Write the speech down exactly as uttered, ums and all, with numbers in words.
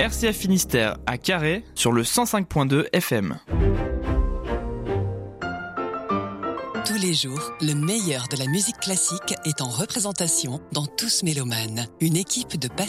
R C F Finistère à Carhaix sur le cent cinq point deux F M. Tous les jours, le meilleur de la musique classique est en représentation dans Tous Mélomanes, une équipe de passionnés